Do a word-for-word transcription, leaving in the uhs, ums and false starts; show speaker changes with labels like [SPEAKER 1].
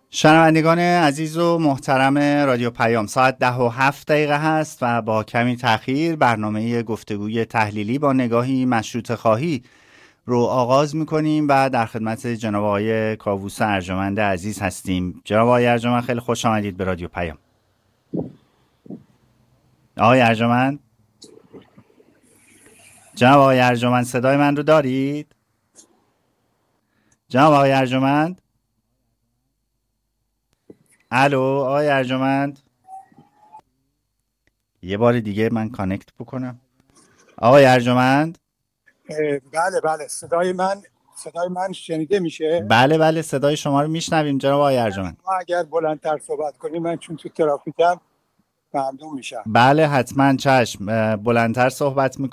[SPEAKER 1] شنوندگان عزیز و محترم رادیو پیام، ساعت ده و هفت دقیقه هست و با کمی تأخیر برنامه گفتگوی تحلیلی با نگاهی مشروطه خواهی رو آغاز میکنیم و در خدمت جناب آقای کاووس ارجمند عزیز هستیم. جناب آقای ارجمند خیلی خوش آمدید به رادیو پیام. آقای ارجمند جناب آقای ارجمند صدای من رو دارید؟ جناب آقای ارجمند الو آقای ارجمند، یه بار دیگه من کانکت بکنم. آقای ارجمند
[SPEAKER 2] بله بله صدای من صدای من شنیده میشه؟
[SPEAKER 1] بله بله صدای شما رو میشنویم جناب آقای ارجمند.
[SPEAKER 2] ما اگر بلندتر صحبت کنیم من چون تو ترافیکم ممنون میشم.
[SPEAKER 1] بله حتما چشم، بلندتر صحبت میکنم.